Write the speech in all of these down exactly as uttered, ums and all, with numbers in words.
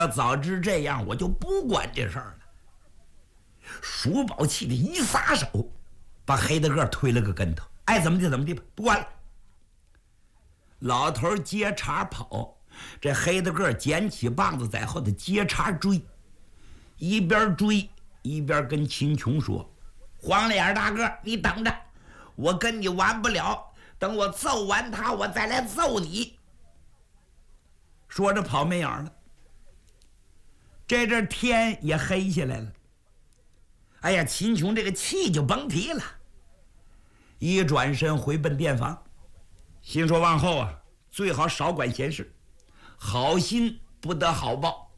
要早知这样，我就不管这事儿了。鼠宝气的一撒手，把黑大个推了个跟头。爱怎么地怎么地吧，不管了。老头接茬跑，这黑大个捡起棒子在后头接茬追，一边追一边跟秦琼说：“黄脸大个，你等着，我跟你玩不了，等我揍完他，我再来揍你。”说着跑没影了。这阵天也黑下来了。哎呀，秦琼这个气就甭提了，一转身回奔店房，心说往后啊，最好少管闲事，好心不得好报。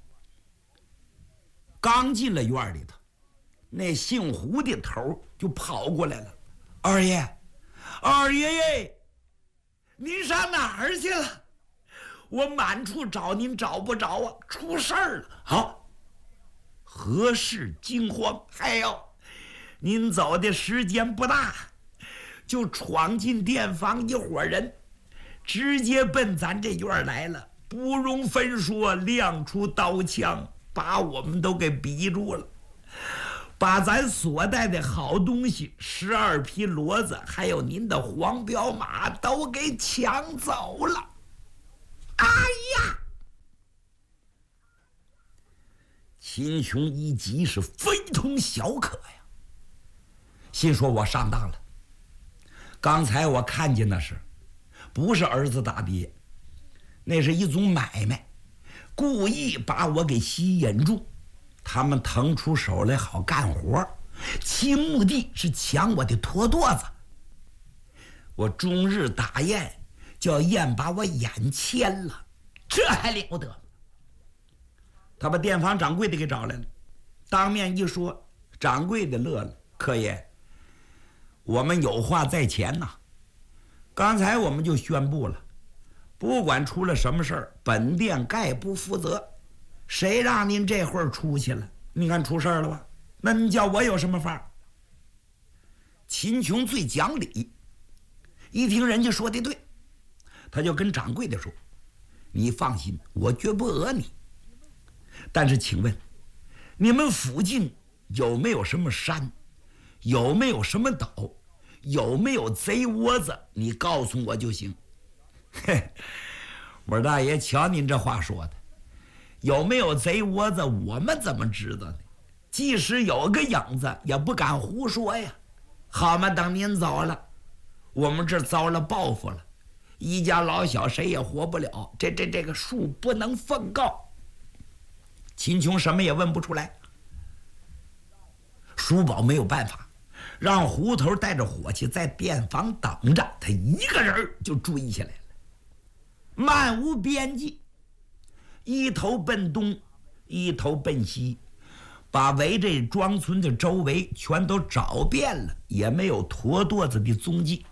刚进了院里头，那姓胡的头就跑过来了：“二爷，二爷爷，您上哪儿去了？我满处找您找不着啊，出事儿了！”好。何事惊慌？哎呦，您走的时间不大，就闯进店房一伙人，直接奔咱这院来了，不容分说，亮出刀枪，把我们都给逼住了，把咱所带的好东西，十二匹骡子，还有您的黄骠马都给抢走了。哎呀！秦琼一急是非同小可呀，心说我上当了。刚才我看见的是，不是儿子打爹，那是一种买卖，故意把我给吸引住，他们腾出手来好干活，其目的是抢我的驼垛子。我终日打雁，叫雁把我眼牵了，这还了得！他把店房掌柜的给找来了，当面一说，掌柜的乐了：“客爷，我们有话在前呐。刚才我们就宣布了，不管出了什么事儿，本店概不负责。谁让您这会儿出去了？你看出事儿了吧？那你叫我有什么法？”秦琼最讲理，一听人家说的对，他就跟掌柜的说：“你放心，我绝不讹你。但是请问，你们附近有没有什么山？有没有什么岛？有没有贼窝子？你告诉我就行。”嘿，我说大爷，瞧您这话说的，有没有贼窝子，我们怎么知道呢？即使有个影子，也不敢胡说呀。好嘛，等您走了，我们这遭了报复了，一家老小谁也活不了，这这这个树不能奉告。秦琼什么也问不出来，叔宝没有办法，让胡头带着伙计在店房等着，他一个人就追下来了，漫无边际，一头奔东，一头奔西，把围这庄村的周围全都找遍了，也没有驼垛子的踪迹。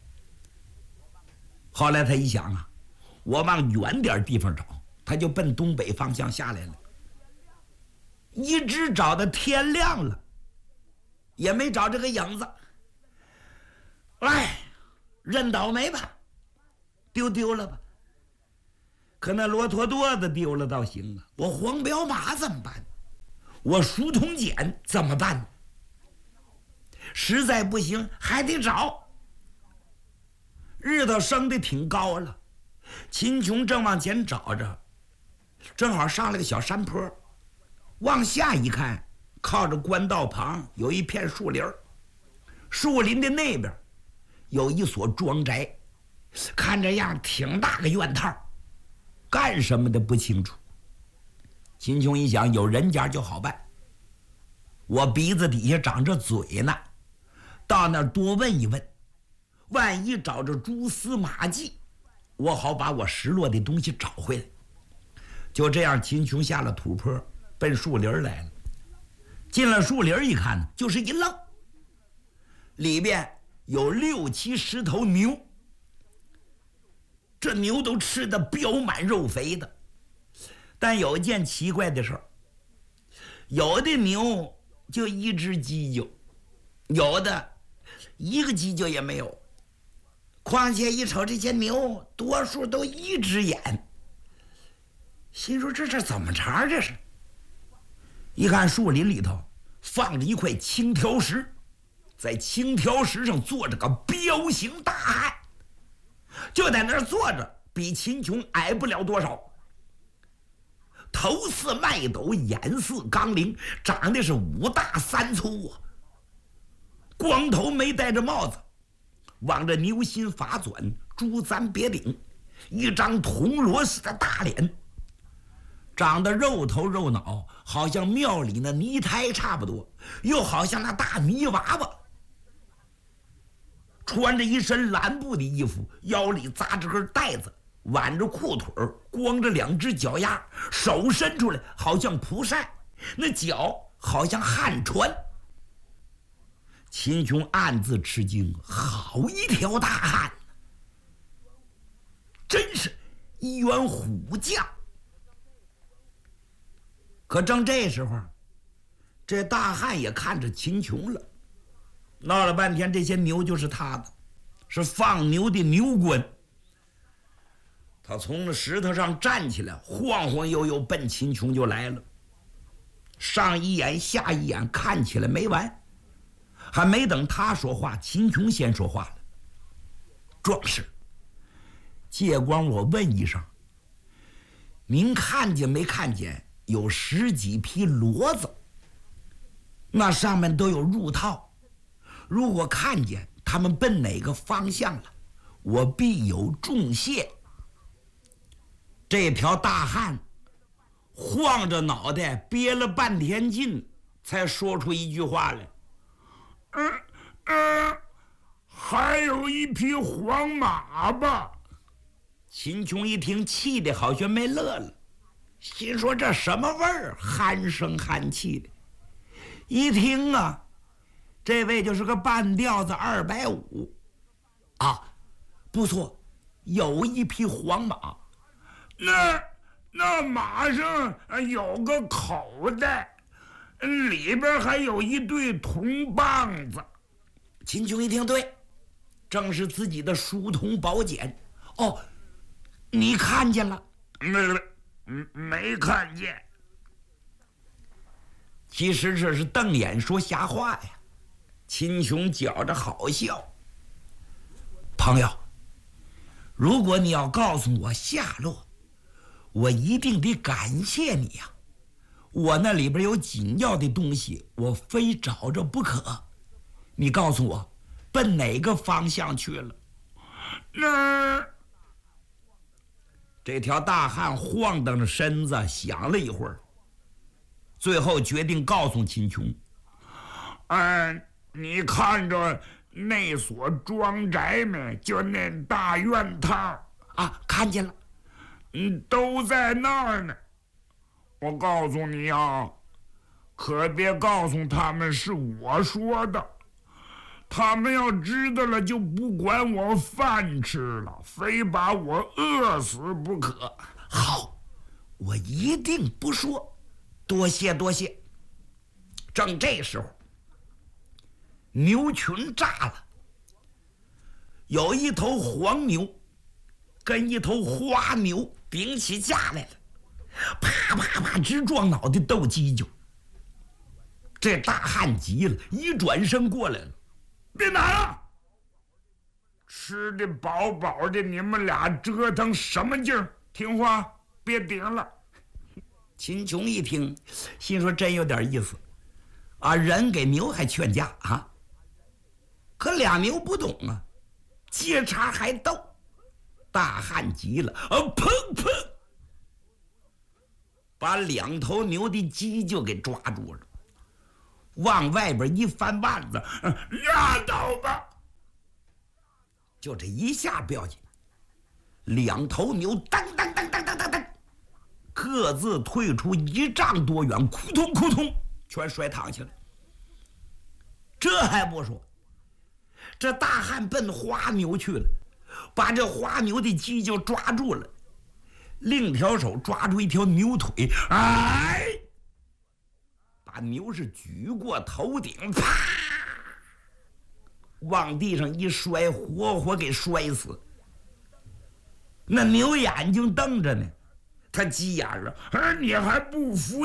后来他一想啊，我往远点地方找，他就奔东北方向下来了，一直找到天亮了，也没找这个影子。哎，认倒霉吧，丢丢了吧。可那骆驼垛子丢了倒行啊，我黄骠马怎么办？我书童简怎么办？实在不行还得找。日头升得挺高了，秦琼正往前找着，正好上了个小山坡，往下一看，靠着官道旁有一片树林，树林的那边有一所庄宅，看这样挺大个院套，干什么的不清楚。秦琼一想，有人家就好办，我鼻子底下长着嘴呢，到那儿多问一问，万一找着蛛丝马迹，我好把我失落的东西找回来。就这样，秦琼下了土坡，奔树林来了。进了树林一看，就是一愣，里边有六七十头牛，这牛都吃得膘满肉肥的。但有一件奇怪的事儿，有的牛就一只犄角，有的一个犄角也没有。况且一瞅这些牛，多数都一只眼。 心说这这怎么茬这是？一看树林里头放着一块青条石，在青条石上坐着个彪形大汉，就在那儿坐着，比秦琼矮不了多少。头似麦斗，眼似钢铃，长得是五大三粗啊。光头没戴着帽子，望着牛心发钻，珠簪别顶，一张铜锣似的大脸，长得肉头肉脑，好像庙里那泥胎差不多，又好像那大泥娃娃。穿着一身蓝布的衣服，腰里扎着根带子，挽着裤腿，光着两只脚丫，手伸出来好像蒲扇，那脚好像旱船。秦琼暗自吃惊，好一条大汉，真是一员虎将。可正这时候，这大汉也看着秦琼了，闹了半天，这些牛就是他的，是放牛的牛倌。他从那石头上站起来，晃晃悠悠奔秦琼就来了，上一眼下一眼，看起来没完。还没等他说话，秦琼先说话了：“壮士，借光我问一声，您看见没看见有十几匹骡子？那上面都有入套，如果看见他们奔哪个方向了，我必有重谢。”这条大汉晃着脑袋憋了半天劲，才说出一句话来：“嗯嗯，还有一匹黄马吧。”秦琼一听，气得好像没乐了，心说这什么味儿，憨声憨气的。一听啊，这位就是个半吊子二百五啊，不错，有一匹黄马，那那马上有个口袋，里边还有一对铜棒子。秦琼一听，对，正是自己的书童宝剑。哦，你看见了？没没看见。其实这是瞪眼说瞎话呀。秦琼觉着好笑。朋友，如果你要告诉我下落，我一定得感谢你呀。我那里边有紧要的东西，我非找着不可。你告诉我，奔哪个方向去了？那这条大汉晃荡着身子，想了一会儿，最后决定告诉秦琼：“嗯，你看着那所庄宅没？就那大院套啊，看见了。嗯，都在那儿呢。我告诉你啊，可别告诉他们是我说的。他们要知道了，就不管我饭吃了，非把我饿死不可。”好，我一定不说。多谢多谢。正这时候，牛群炸了，有一头黄牛跟一头花牛顶起架来了，啪啪啪直撞脑袋斗犄角。这大汉急了，一转身过来了：“别打了！吃的饱饱的，你们俩折腾什么劲儿？听话，别顶了。”秦琼一听，心说真有点意思啊，人给牛还劝架啊。可俩牛不懂啊，接茬还斗。大汉急了，啊，砰砰，把两头牛的犄角给抓住了，往外边一翻腕子，拉倒吧！就这一下不要紧，两头牛噔噔噔噔噔噔噔，各自退出一丈多远，扑通扑通，全摔躺下了。这还不说，这大汉奔花牛去了，把这花牛的犄角抓住了，另一条手抓住一条牛腿，哎，把牛是举过头顶，啪，往地上一摔，活活给摔死。那牛眼睛瞪着呢， 他急眼了，而你还不服